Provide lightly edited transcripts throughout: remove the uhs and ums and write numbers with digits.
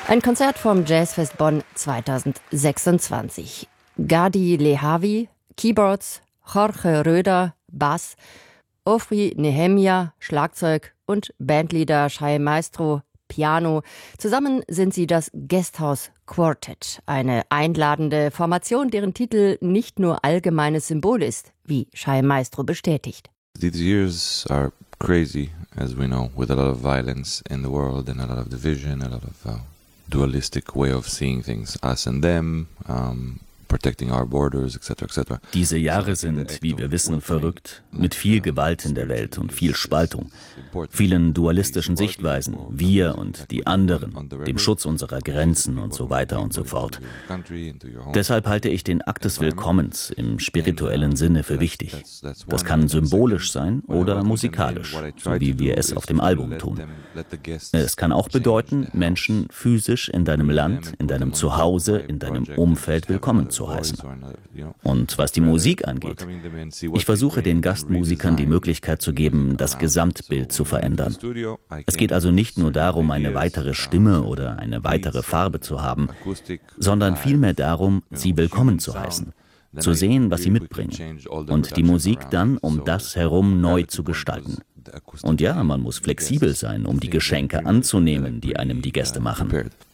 Ein Konzert vom Jazzfest Bonn 2026. Gadi Lehavi, Keyboards, Jorge Röder, Bass, Ofri Nehemia, Schlagzeug und Bandleader Shai Maestro, Piano. Zusammen sind sie das Guesthouse Quartet, eine einladende Formation, deren Titel nicht nur allgemeines Symbol ist, wie Shai Maestro bestätigt. These years are crazy, as we know, with a lot of violence in the world and a lot of division, a lot of dualistic way of seeing things, us and them, protecting our borders, etc., etc. Diese Jahre sind, wie wir wissen, verrückt, mit viel Gewalt in der Welt und viel Spaltung, vielen dualistischen Sichtweisen, wir und die anderen, dem Schutz unserer Grenzen und so weiter und so fort. Deshalb halte ich den Akt des Willkommens im spirituellen Sinne für wichtig. Das kann symbolisch sein oder musikalisch, so wie wir es auf dem Album tun. Es kann auch bedeuten, Menschen physisch in deinem Land, in deinem Zuhause, in deinem Umfeld willkommen zu heißen. Und was die Musik angeht, ich versuche den Gastmusikern die Möglichkeit zu geben, das Gesamtbild zu verändern. Es geht also nicht nur darum, eine weitere Stimme oder eine weitere Farbe zu haben, sondern vielmehr darum, sie willkommen zu heißen, zu sehen, was sie mitbringen und die Musik dann um das herum neu zu gestalten. Und ja, man muss flexibel sein, um die Geschenke anzunehmen, die einem die Gäste machen.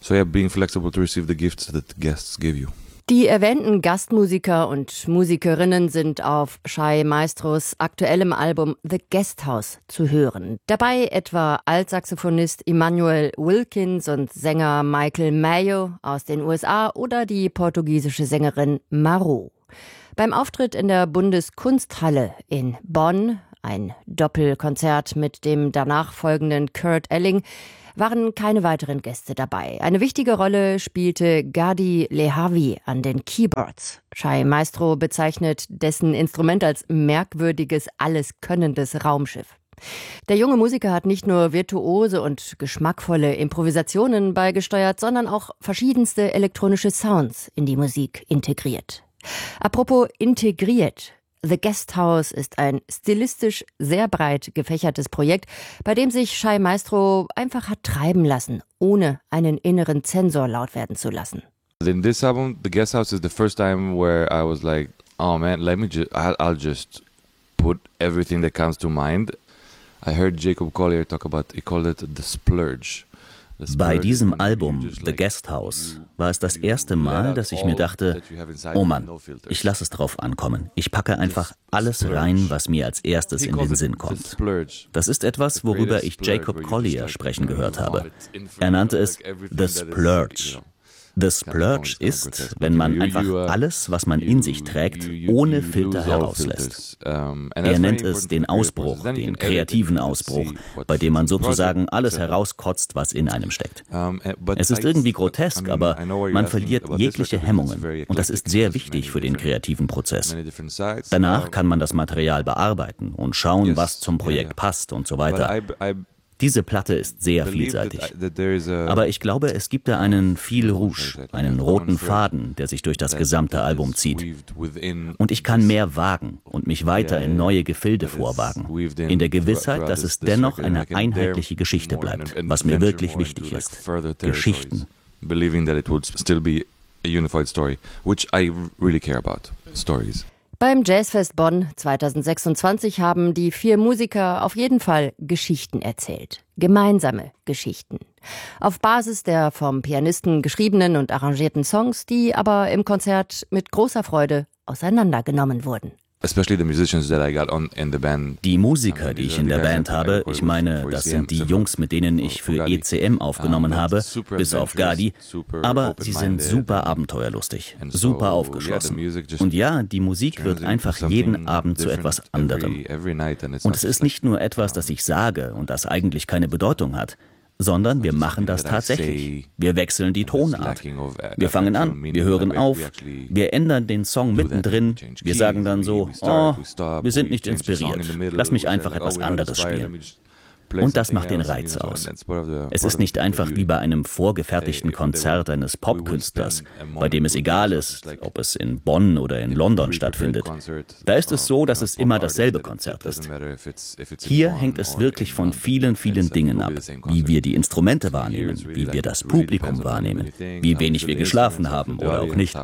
Die erwähnten Gastmusiker und Musikerinnen sind auf Shai Maestros aktuellem Album The Guesthouse zu hören. Dabei etwa Altsaxophonist Emmanuel Wilkins und Sänger Michael Mayo aus den USA oder die portugiesische Sängerin Marou. Beim Auftritt in der Bundeskunsthalle in Bonn, ein Doppelkonzert mit dem danach folgenden Kurt Elling, waren keine weiteren Gäste dabei. Eine wichtige Rolle spielte Gadi Lehavi an den Keyboards. Shai Maestro bezeichnet dessen Instrument als merkwürdiges, alleskönnendes Raumschiff. Der junge Musiker hat nicht nur virtuose und geschmackvolle Improvisationen beigesteuert, sondern auch verschiedenste elektronische Sounds in die Musik integriert. Apropos integriert. The Guesthouse ist ein stilistisch sehr breit gefächertes Projekt, bei dem sich Shai Maestro einfach hat treiben lassen, ohne einen inneren Zensor laut werden zu lassen. In this album, The Guesthouse is the first time where I was like, oh man, I'll just put everything that comes to mind. I heard Jacob Collier talk about, he called it the splurge. Bei diesem Album, The Guesthouse, war es das erste Mal, dass ich mir dachte, oh Mann, ich lasse es drauf ankommen. Ich packe einfach alles rein, was mir als erstes in den Sinn kommt. Das ist etwas, worüber ich Jacob Collier sprechen gehört habe. Er nannte es The Splurge. The Splurge ist, wenn man einfach alles, was man in sich trägt, ohne Filter herauslässt. Er nennt es den Ausbruch, den kreativen Ausbruch, bei dem man sozusagen alles herauskotzt, was in einem steckt. Es ist irgendwie grotesk, aber man verliert jegliche Hemmungen und das ist sehr wichtig für den kreativen Prozess. Danach kann man das Material bearbeiten und schauen, was zum Projekt passt und so weiter. Diese Platte ist sehr vielseitig. Aber ich glaube, es gibt da einen Fil Rouge, einen roten Faden, der sich durch das gesamte Album zieht. Und ich kann mehr wagen und mich weiter in neue Gefilde vorwagen. In der Gewissheit, dass es dennoch eine einheitliche Geschichte bleibt, was mir wirklich wichtig ist. Geschichten. Believing that it would still be a unified story, which I really care about. Stories. Beim Jazzfest Bonn 2026 haben die 4 Musiker auf jeden Fall Geschichten erzählt. Gemeinsame Geschichten. Auf Basis der vom Pianisten geschriebenen und arrangierten Songs, die aber im Konzert mit großer Freude auseinandergenommen wurden. Die Musiker, die ich in der Band habe, ich meine, das sind die Jungs, mit denen ich für ECM aufgenommen habe, bis auf Gadi, aber sie sind super abenteuerlustig, super aufgeschlossen. Und ja, die Musik wird einfach jeden Abend zu etwas anderem. Und es ist nicht nur etwas, das ich sage und das eigentlich keine Bedeutung hat, sondern wir machen das tatsächlich. Wir wechseln die Tonart. Wir fangen an, wir hören auf, wir ändern den Song mittendrin, wir sagen dann so, oh, wir sind nicht inspiriert, lass mich einfach etwas anderes spielen. Und das macht den Reiz aus. Es ist nicht einfach wie bei einem vorgefertigten Konzert eines Popkünstlers, bei dem es egal ist, ob es in Bonn oder in London stattfindet. Da ist es so, dass es immer dasselbe Konzert ist. Hier hängt es wirklich von vielen, vielen Dingen ab, wie wir die Instrumente wahrnehmen, wie wir das Publikum wahrnehmen, wie wenig wir geschlafen haben oder auch nicht.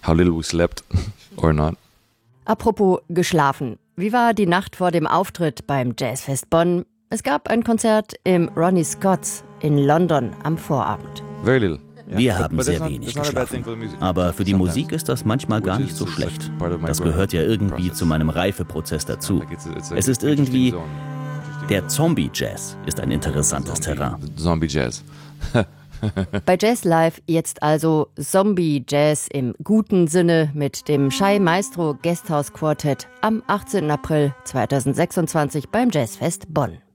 Apropos geschlafen. Wie war die Nacht vor dem Auftritt beim Jazzfest Bonn? Es gab ein Konzert im Ronnie Scott's in London am Vorabend. Wir haben sehr wenig geschlafen. Aber für die Musik ist das manchmal gar nicht so schlecht. Das gehört ja irgendwie zu meinem Reifeprozess dazu. Es ist irgendwie... Der Zombie-Jazz ist ein interessantes Terrain. Zombie-Jazz. Bei Jazz Live jetzt also Zombie-Jazz im guten Sinne mit dem Shai Maestro Guesthouse Quartett am 18. April 2026 beim Jazzfest Bonn.